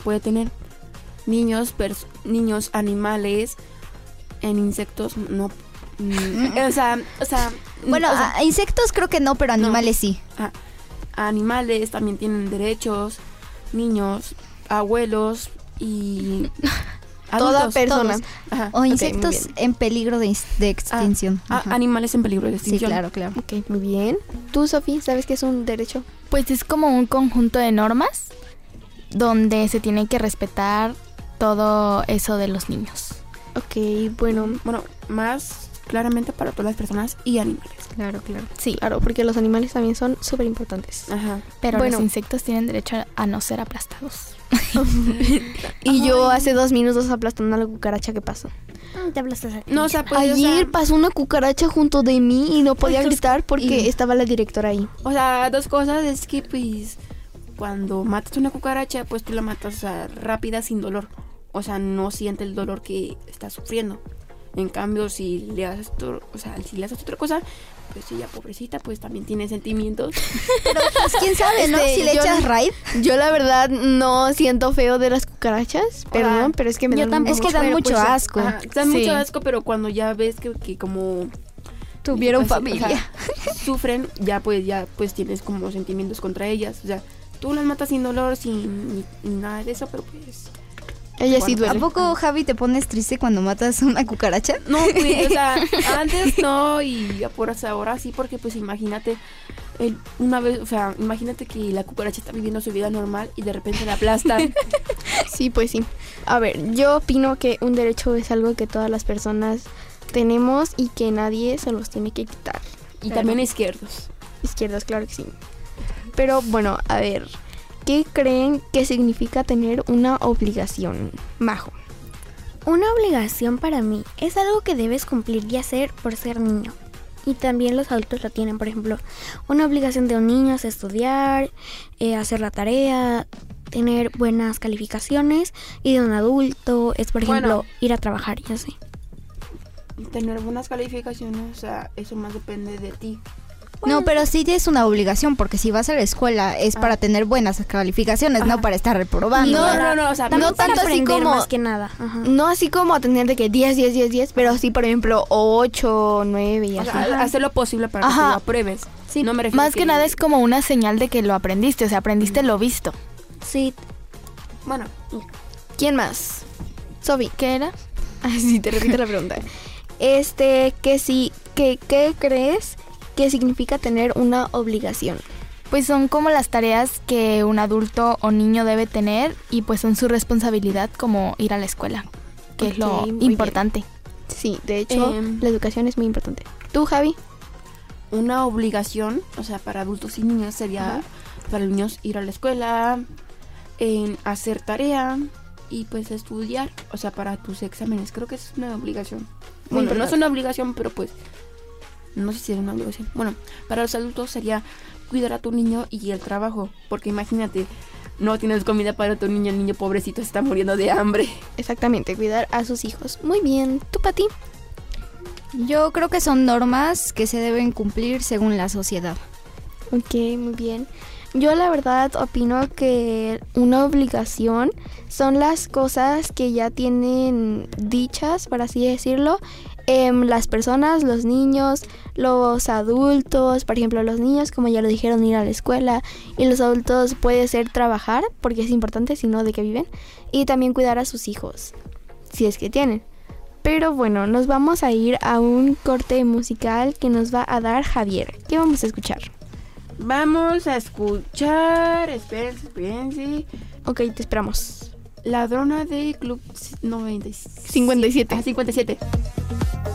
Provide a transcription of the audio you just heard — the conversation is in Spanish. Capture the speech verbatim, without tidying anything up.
puede tener. Niños, pers- niños, animales, en insectos, no. Mm, o sea, o sea... Bueno, o sea, a insectos creo que no, pero animales no. sí. Ah, animales también tienen derechos, niños, abuelos y... Toda adultos, persona. todos. Ajá. O Ok, insectos muy bien. en peligro de, de extinción. Ah, Ajá. animales en peligro de Sí, extinción. claro, claro. Ok, muy bien. ¿Tú, Sofi, sabes qué es un derecho? Pues es como un conjunto de normas donde se tiene que respetar todo eso de los niños. Ok, bueno, Bueno, más claramente para todas las personas y animales. Claro, claro. Sí, claro, porque los animales también son súper importantes. Ajá. pero Bueno. los insectos tienen derecho a, a no ser aplastados. Y yo hace dos minutos aplastando a la cucaracha, ¿qué pasó? Te aplastas aquí. No, o sea, pues, Ayer o sea, pasó una cucaracha junto de mí y no podía gritar porque y- estaba la directora ahí. o sea, dos cosas es que, pues, cuando matas una cucaracha, pues tú la matas, o sea, rápida, sin dolor. O sea, no siente el dolor que está sufriendo. En cambio, si le haces, otro- o sea, si le haces otra cosa, pues ella, pobrecita, pues también tiene sentimientos. Pero pues quién sabe, ¿no? Este, Si le yo- echas raid. Yo la verdad no siento feo de las cucarachas, perdón, Ajá. pero es que me Yo dan tampoco, es que dan pero, mucho pues, asco. Ajá, dan Sí. mucho asco, pero cuando ya ves que, que como Tuvieron pues, familia. o sea, sufren, ya pues ya pues tienes como sentimientos contra ellas. O sea, tú las matas sin dolor, sin ni, ni nada de eso, pero pues... Ella sí Bueno, ¿A duele. poco, Javi, te pones triste cuando matas una cucaracha? No, pues, o sea, antes no y ya por ahora sí, porque pues imagínate, el- una vez, o sea, imagínate que la cucaracha está viviendo su vida normal y de repente la aplastan. Sí, pues sí. A ver, yo opino que un derecho es algo que todas las personas tenemos y que nadie se los tiene que quitar. Y también izquierdos. Izquierdas, claro que sí. Pero bueno, a ver, ¿qué creen que significa tener una obligación? Majo. Una obligación para mí es algo que debes cumplir y hacer por ser niño. Y también los adultos lo tienen, por ejemplo, una obligación de un niño es estudiar, eh, hacer la tarea, tener buenas calificaciones, y de un adulto es, por ejemplo, Bueno. ir a trabajar y así. Tener buenas calificaciones, o sea, eso más depende de ti. No, pero sí es una obligación, porque si vas a la escuela es Ah. para tener buenas calificaciones, Ajá. no para estar reprobando. No, no, no, o sea, no no tanto así aprender como... más que nada. Ajá. No así como a tener de que diez, diez, diez, diez, pero sí, por ejemplo, ocho, nueve y O así. sea, hacer lo posible para que Ajá. tú lo apruebes. Sí, no me refiero más que, nada es como una señal de que lo aprendiste, o sea, aprendiste lo visto. Sí, Bueno, ¿Quién más? Sofi. ¿Qué era? Ay, sí, te repito la pregunta. Este, que sí, que, ¿qué crees que significa tener una obligación? Pues son como las tareas que un adulto o niño debe tener y pues son su responsabilidad, como ir a la escuela, que es lo Ok, muy importante. Sí, de hecho, Em. la educación es muy importante. ¿Tú, Javi? una obligación, o sea, para adultos y niños sería para los niños ir a la escuela, en hacer tarea y pues estudiar, o sea, para tus exámenes. Creo que es una obligación. Muy Bueno, no es importante. una obligación, pero pues no sé si es una obligación. Bueno, para los adultos sería cuidar a tu niño y el trabajo, porque imagínate, no tienes comida para tu niño, el niño pobrecito se está muriendo de hambre. Exactamente, cuidar a sus hijos. Muy bien. ¿Tú, Pati? Yo creo que son normas que se deben cumplir según la sociedad. Ok, muy bien. Yo la verdad opino que una obligación son las cosas que ya tienen dichas, por así decirlo, em, las personas, los niños, los adultos. Por ejemplo, los niños, como ya lo dijeron, ir a la escuela, y los adultos puede ser trabajar, porque es importante, si no, de qué viven, y también cuidar a sus hijos, si es que tienen. Pero bueno, nos vamos a ir a un corte musical que nos va a dar Javier. ¿Qué vamos a escuchar? Vamos a escuchar, espérense, espérense, Ok, te esperamos. Ladrona de Club noventa y siete. cincuenta y siete. Ah, cincuenta y siete.